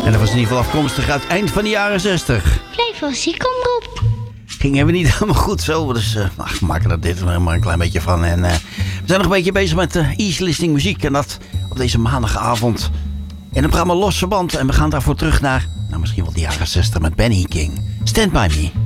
En dat was in ieder geval afkomstig uit het eind van de jaren 60. Blijf wel ziek omroep. Ging even niet helemaal goed zo. Dus we maken er dit maar een klein beetje van. En we zijn nog een beetje bezig met easy listening muziek. En dat op deze maandagavond. In een programma Los Verband. En we gaan daarvoor terug naar misschien wel de jaren 60 met Benny King. Stand By Me.